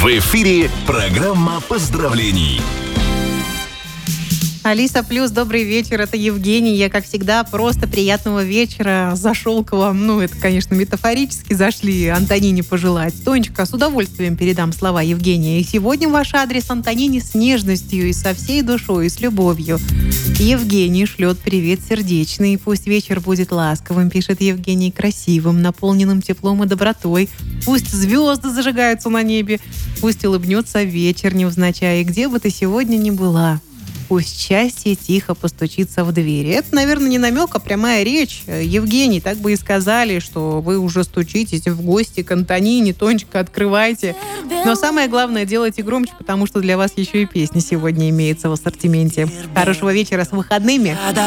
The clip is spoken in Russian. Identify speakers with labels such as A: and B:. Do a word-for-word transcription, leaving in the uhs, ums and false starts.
A: В эфире программа поздравлений.
B: Алиса Плюс, добрый вечер, это Евгений. Я, как всегда, просто приятного вечера. Зашел к вам, ну, это, конечно, метафорически зашли Антонине пожелать. Тонечка, с удовольствием передам слова Евгения. И сегодня ваш адрес Антонине с нежностью и со всей душой, и с любовью. Евгений шлет привет сердечный. Пусть вечер будет ласковым, пишет Евгений, красивым, наполненным теплом и добротой. Пусть звезды зажигаются на небе, пусть улыбнется вечер невзначай. И где бы ты сегодня ни была, пусть счастье тихо постучится в двери. Это, наверное, не намек, а прямая речь. Евгений, так бы и сказали, что вы уже стучитесь в гости к Антонине. Тонечка, открывайте. Но самое главное, делайте громче, потому что для вас еще и песня сегодня имеется в ассортименте. Хорошего вечера с выходными.